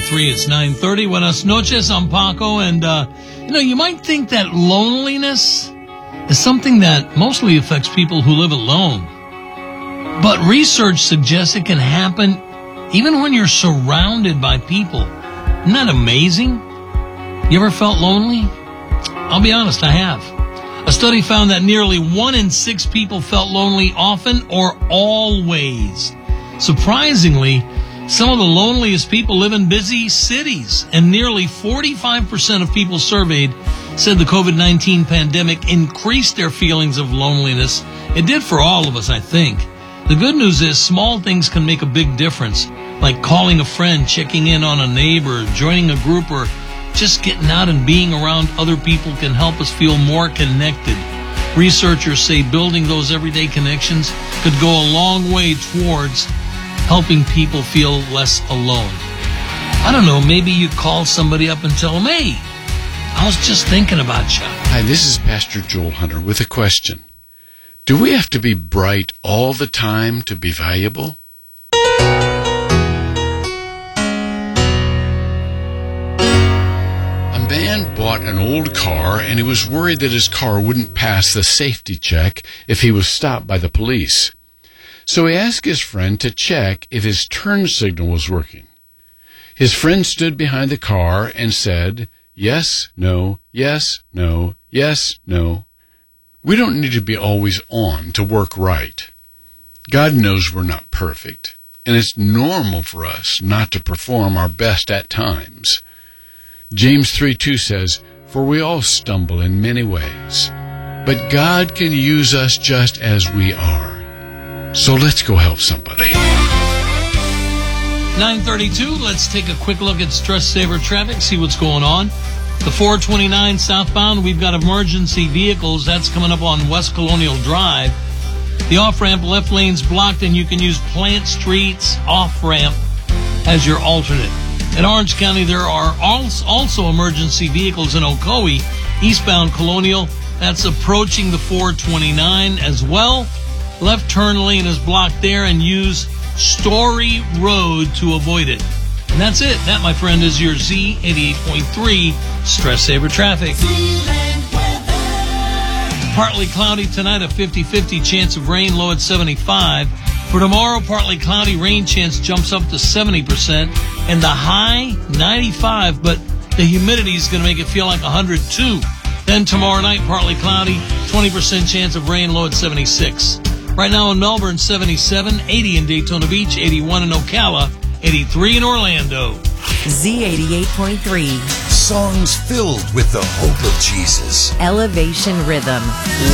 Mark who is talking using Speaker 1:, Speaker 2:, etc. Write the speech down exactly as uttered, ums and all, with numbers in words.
Speaker 1: three. It's nine thirty. Buenas noches, I'm Paco. And, uh, you know, you might think that loneliness is something that mostly affects people who live alone. But research suggests it can happen even when you're surrounded by people. Isn't that amazing? You ever felt lonely? I'll be honest, I have. A study found that nearly one in six people felt lonely often or always. Surprisingly, some of the loneliest people live in busy cities, and nearly forty-five percent of people surveyed said the covid nineteen pandemic increased their feelings of loneliness. It did for all of us, I think. The good news is small things can make a big difference, like calling a friend, checking in on a neighbor, joining a group, or just getting out and being around other people can help us feel more connected. Researchers say building those everyday connections could go a long way towards helping people feel less alone. I don't know, maybe you call somebody up and tell them, hey, I was just thinking about you.
Speaker 2: Hi, this is Pastor Joel Hunter with a question. Do we have to be bright all the time to be valuable? A man bought an old car and he was worried that his car wouldn't pass the safety check if he was stopped by the police. So he asked his friend to check if his turn signal was working. His friend stood behind the car and said, yes, no, yes, no, yes, no. We don't need to be always on to work right. God knows we're not perfect, and it's normal for us not to perform our best at times. James three two says, for we all stumble in many ways, but God can use us just as we are. So let's go help somebody.
Speaker 1: nine thirty-two, let's take a quick look at Stress Saver traffic, see what's going on. The four twenty-nine southbound, we've got emergency vehicles. That's coming up on West Colonial Drive. The off-ramp left lane's blocked, and you can use Plant Street's off-ramp as your alternate. In Orange County, there are also emergency vehicles in Ocoee, eastbound Colonial. That's approaching the four twenty-nine as well. Left turn lane is blocked there, and use Story Road to avoid it. And that's it. That, my friend, is your Z eighty-eight point three Stress Saver Traffic. Partly cloudy tonight, a fifty-fifty chance of rain, low at seventy-five. For tomorrow, partly cloudy, rain chance jumps up to seventy percent, and the high, ninety-five, but the humidity is going to make it feel like one hundred two. Then tomorrow night, partly cloudy, twenty percent chance of rain, low at seventy-six. Right now in Melbourne, seventy-seven, eighty in Daytona Beach, eighty-one in Ocala, eighty-three in Orlando.
Speaker 3: Z eighty-eight point three.
Speaker 4: Songs filled with the hope of Jesus.
Speaker 3: Elevation Rhythm.